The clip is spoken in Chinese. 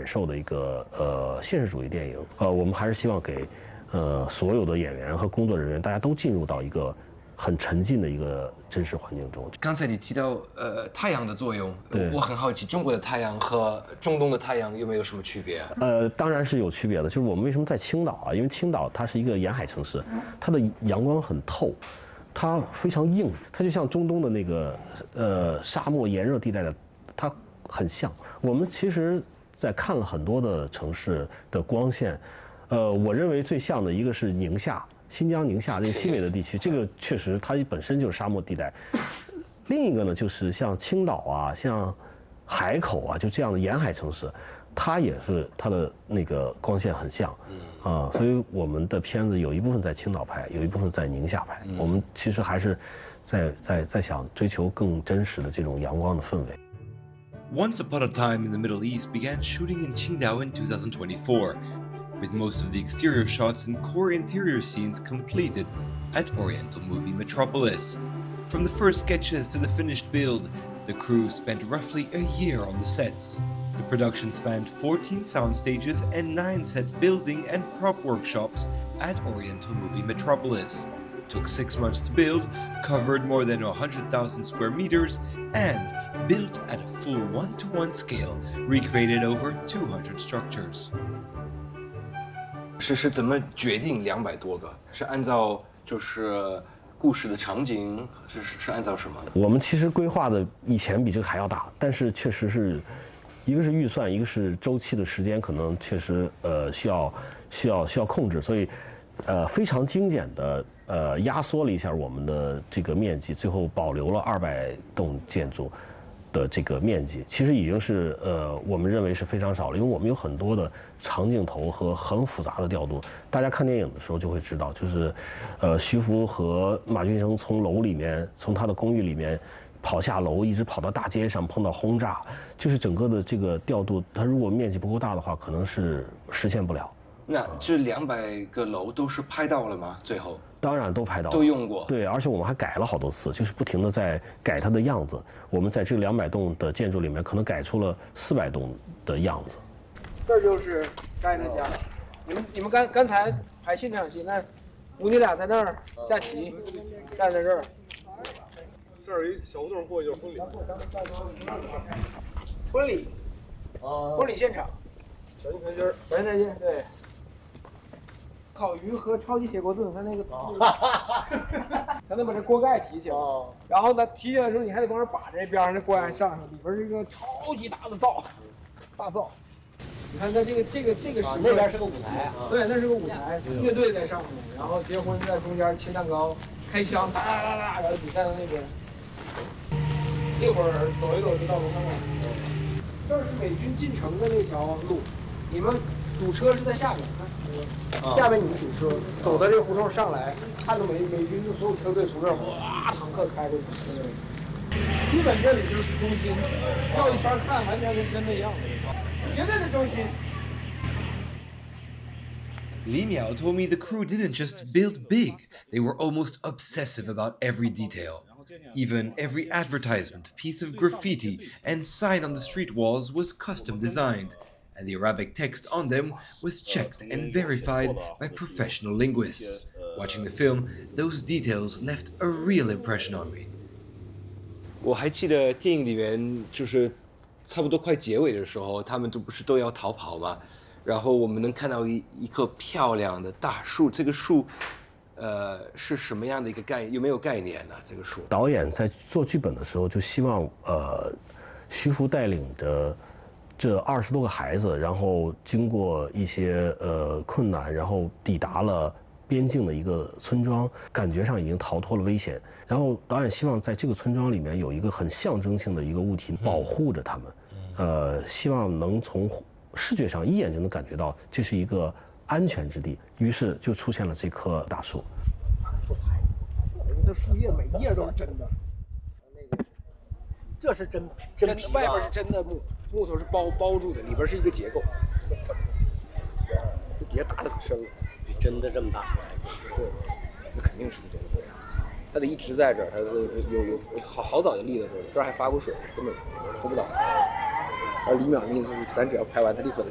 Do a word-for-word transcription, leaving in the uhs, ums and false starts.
感受的一个呃现实主义电影。呃，我们还是希望给呃所有的演员和工作人员，大家都进入到一个很沉浸的一个真实环境中。 刚才你提到呃太阳的作用，我很好奇，中国的太阳和中东的太阳有没有什么区别啊？ 呃，当然是有区别的。就是我们为什么在青岛啊？因为青岛它是一个沿海城市，它的阳光很透，它非常硬，它就像中东的那个呃沙漠炎热地带的，它很像。我们其实在看了很多的城市的光线，呃，我认为最像的一个是宁夏。新疆、宁夏那个西北的地区，这个确实它本身就是沙漠地带。另一个呢，就是像青岛啊、像海口啊，就这样的沿海城市，它也是它的那个光线很像，啊，所以我们的片子有一部分在青岛拍，有一部分在宁夏拍。我们其实还是在在在想追求更真实的这种阳光的氛围。 Once Upon a Time in the Middle East began shooting in Qingdao in two thousand twenty-four.With most of the exterior shots and core interior scenes completed at Oriental Movie Metropolis. From the first sketches to the finished build, the crew spent roughly a year on the sets. The production spanned fourteen sound stages and nine set building and prop workshops at Oriental Movie Metropolis. It took six months to build, covered more than one hundred thousand square meters, and built at a full one-to-one scale, recreated over two hundred structures. 是是怎么决定两百多个？是按照就是故事的场景，是是是按照什么的？ 我们其实规划的以前比这个还要大，但是确实是，一个是预算，一个是周期的时间，可能确实呃需要需要需要控制，所以呃非常精简的呃压缩了一下我们的这个面积，最后保留了二百栋建筑的这个面积，其实已经是呃我们认为是非常少了，因为我们有很多的长镜头和很复杂的调度。大家看电影的时候就会知道，就是呃徐福和马俊生从楼里面，从他的公寓里面跑下楼，一直跑到大街上，碰到轰炸，就是整个的这个调度，它如果面积不够大的话，可能是实现不了。 那这两百个楼都是拍到了吗？最后？ 当然都拍到了， 都用过。 对，而且我们还改了好多次，就是不停的在改它的样子。我们在这两百栋的建筑里面，可能改出了四百栋的样子。 这就是刚才那家，你们你们刚刚才拍现场戏，那母女俩在那儿下棋，站在这儿。 这儿一小胡同过去就是婚礼。 婚礼，婚礼现场。 小金台阶儿， 小金台阶，对。烤鱼和超级铁锅炖，它那个，他能把这锅盖提起来，然后呢提起来的时候，你还得往那把这边上这锅盖上上，里边是一个超级大的灶，大灶。你看它这个这个这个是、 啊、那边是个舞台，啊、 对，那是个舞台，乐队在上面，然后结婚在中间切蛋糕，开枪，哒哒哒哒，然后比赛在那边。一会儿走一走就到楼上了。这是美军进城的那条路，你们堵车是在下边，看。下面你们堵车，走到这个胡同上来，看到美美军的所有车队从这儿哗坦克开过去，基本这里就是中心，绕一圈看完全跟真的一样，绝对的中心。 Li Miao told me the crew didn't just build big, they were almost obsessive about every detail. Even every advertisement, piece of graffiti, and sign on the street walls was custom designed.And the Arabic text on them was checked and verified by professional linguists. Watching the film, those details left a real impression on me. 我还记得电影里面就是差不多快结尾的时候，他们都不是都要逃跑吗？然后我们能看到一一棵漂亮的大树，这个树，呃，是什么样的一个概念？有没有概念呢？这个树？ 导演在做剧本的时候就希望，呃，徐福带领着这二十多个孩子，然后经过一些呃困难，然后抵达了边境的一个村庄，感觉上已经逃脱了危险。然后导演希望在这个村庄里面有一个很象征性的一个物体保护着他们，呃，希望能从视觉上一眼就能感觉到这是一个安全之地。于是就出现了这棵大树。 这树叶每一页都是真的，那个这是真真真的，外边是真的木。木头是包包住的，里边是一个结构。这底下打的可深了， 比真的这么大。 对，那肯定是个真的对。它得一直在这儿，它有有好好早就立在这儿，这儿还发过水，根本偷不倒。而李淼那意思是，咱只要拍完，他立刻。